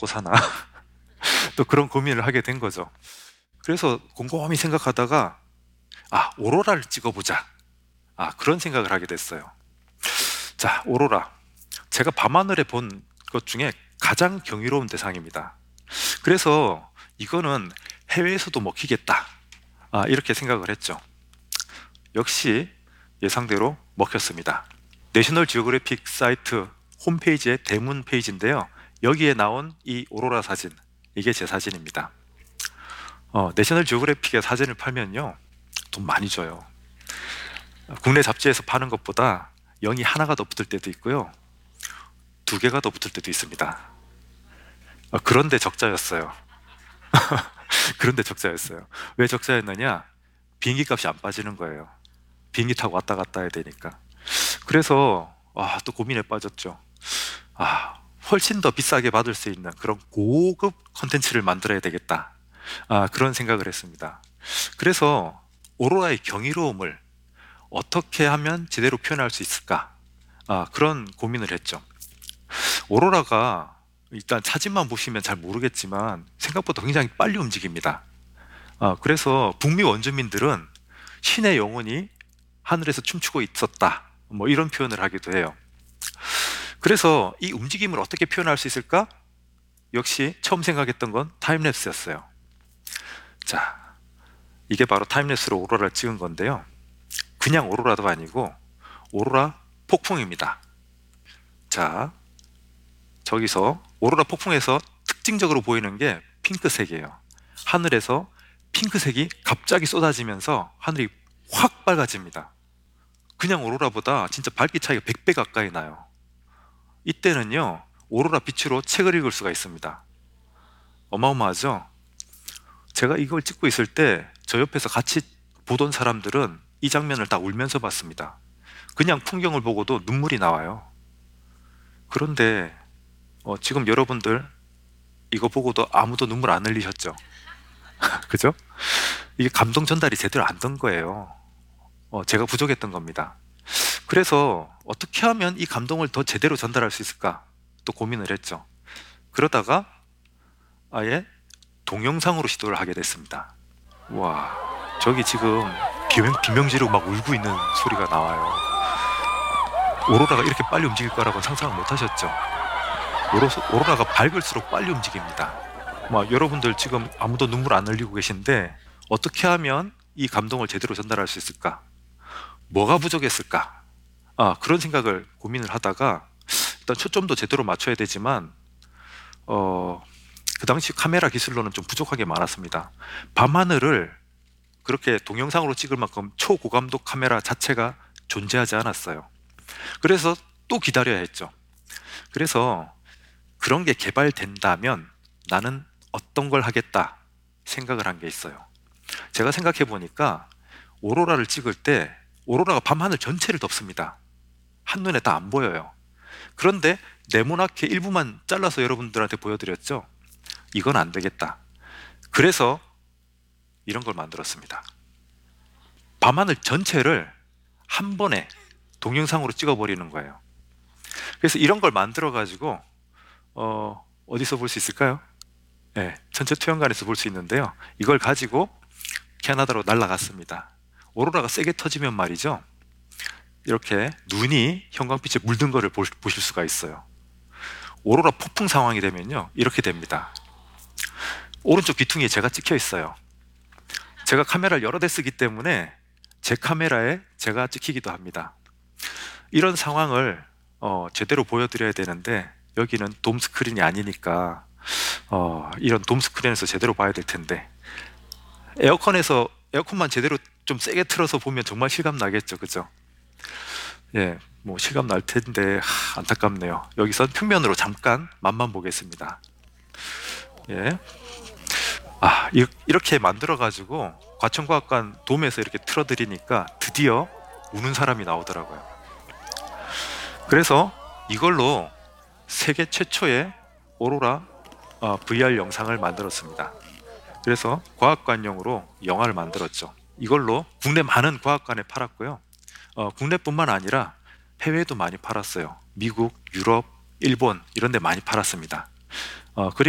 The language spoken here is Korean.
먹고 사나? 또 그런 고민을 하게 된 거죠. 그래서 곰곰이 생각하다가 오로라를 찍어보자. 그런 생각을 하게 됐어요. 자, 오로라. 제가 밤하늘에 본 것 중에 가장 경이로운 대상입니다. 그래서 이거는 해외에서도 먹히겠다. 이렇게 생각을 했죠. 역시 예상대로 먹혔습니다. 내셔널 지오그래픽 사이트 홈페이지의 대문 페이지인데요. 여기에 나온 이 오로라 사진, 이게 제 사진입니다. 내셔널 지오그래픽의 사진을 팔면요, 돈 많이 줘요. 국내 잡지에서 파는 것보다 0이 하나가 더 붙을 때도 있고요, 2개가 더 붙을 때도 있습니다. 그런데 적자였어요. 그런데 적자였어요. 왜 적자였느냐? 비행기 값이 안 빠지는 거예요. 비행기 타고 왔다 갔다 해야 되니까. 그래서 또 고민에 빠졌죠. 훨씬 더 비싸게 받을 수 있는 그런 고급 컨텐츠를 만들어야 되겠다. 그런 생각을 했습니다. 그래서 오로라의 경이로움을 어떻게 하면 제대로 표현할 수 있을까? 그런 고민을 했죠. 오로라가 일단 사진만 보시면 잘 모르겠지만 생각보다 굉장히 빨리 움직입니다. 그래서 북미 원주민들은 신의 영혼이 하늘에서 춤추고 있었다, 뭐 이런 표현을 하기도 해요. 그래서 이 움직임을 어떻게 표현할 수 있을까? 역시 처음 생각했던 건 타임랩스였어요. 자, 이게 바로 타임랩스로 오로라를 찍은 건데요. 그냥 오로라도 아니고 오로라 폭풍입니다. 자, 저기서 오로라 폭풍에서 특징적으로 보이는 게 핑크색이에요. 하늘에서 핑크색이 갑자기 쏟아지면서 하늘이 확 밝아집니다. 그냥 오로라보다 진짜 밝기 차이가 100배 가까이 나요. 이때는요, 오로라 빛으로 책을 읽을 수가 있습니다. 어마어마하죠? 제가 이걸 찍고 있을 때 저 옆에서 같이 보던 사람들은 이 장면을 다 울면서 봤습니다. 그냥 풍경을 보고도 눈물이 나와요. 그런데 지금 여러분들 이거 보고도 아무도 눈물 안 흘리셨죠? 그죠? 이게 감동 전달이 제대로 안 된 거예요. 제가 부족했던 겁니다. 그래서 어떻게 하면 이 감동을 더 제대로 전달할 수 있을까? 또 고민을 했죠. 그러다가 아예 동영상으로 시도를 하게 됐습니다. 와, 저기 지금 비명 지르고 막 울고 있는 소리가 나와요. 오로라가 이렇게 빨리 움직일 거라고는 상상을 못 하셨죠? 오로라가 밝을수록 빨리 움직입니다. 여러분들 지금 아무도 눈물 안 흘리고 계신데 어떻게 하면 이 감동을 제대로 전달할 수 있을까? 뭐가 부족했을까? 그런 생각을 고민을 하다가 일단 초점도 제대로 맞춰야 되지만 그 당시 카메라 기술로는 좀 부족하게 많았습니다. 밤하늘을 그렇게 동영상으로 찍을 만큼 초고감도 카메라 자체가 존재하지 않았어요. 그래서 또 기다려야 했죠. 그래서 그런 게 개발된다면 나는 어떤 걸 하겠다 생각을 한 게 있어요. 제가 생각해 보니까 오로라를 찍을 때 오로라가 밤하늘 전체를 덮습니다. 한눈에 다 안 보여요. 그런데 네모나게 일부만 잘라서 여러분들한테 보여드렸죠. 이건 안 되겠다. 그래서 이런 걸 만들었습니다. 밤하늘 전체를 한 번에 동영상으로 찍어버리는 거예요. 그래서 이런 걸 만들어 가지고 어디서 볼 수 있을까요? 네, 전체 투영관에서 볼 수 있는데요. 이걸 가지고 캐나다로 날아갔습니다. 오로라가 세게 터지면 말이죠, 이렇게 눈이 형광빛에 물든 거를 보실 수가 있어요. 오로라 폭풍 상황이 되면요, 이렇게 됩니다. 오른쪽 귀퉁이에 제가 찍혀 있어요. 제가 카메라를 여러 대 쓰기 때문에 제 카메라에 제가 찍히기도 합니다. 이런 상황을 제대로 보여드려야 되는데 여기는 돔 스크린이 아니니까 이런 돔 스크린에서 제대로 봐야 될 텐데, 에어컨만 제대로 좀 세게 틀어서 보면 정말 실감 나겠죠, 그죠? 예, 뭐 실감 날 텐데 안타깝네요. 여기서 평면으로 잠깐 맛만 보겠습니다. 예, 이렇게 만들어 가지고 과천과학관 돔에서 이렇게 틀어드리니까 드디어 우는 사람이 나오더라고요. 그래서 이걸로 세계 최초의 오로라 VR 영상을 만들었습니다. 그래서 과학관용으로 영화를 만들었죠. 이걸로 국내 많은 과학관에 팔았고요. 국내뿐만 아니라 해외에도 많이 팔았어요. 미국, 유럽, 일본 이런 데 많이 팔았습니다. 그리고